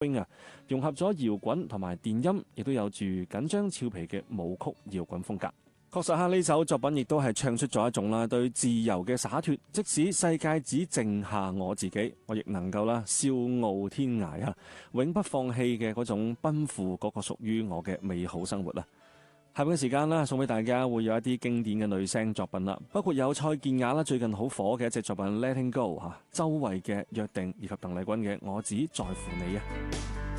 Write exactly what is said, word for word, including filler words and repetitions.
啊，融合咗搖滾同埋電音，亦都有住緊張俏皮嘅舞曲搖滾風格。確實下呢首作品亦都係唱出咗一種啦對自由嘅灑脫，即使世界只剩下我自己，我亦能夠啦笑傲天涯啊，永不放棄嘅嗰種奔赴嗰個屬於我嘅美好生活啦。下邊嘅時間啦，送俾大家會有一啲經典嘅女聲作品啦，包括有蔡健雅啦最近好火嘅一隻作品《Letting Go》吓，周蕙嘅約定以及鄧麗君嘅我只在乎你啊。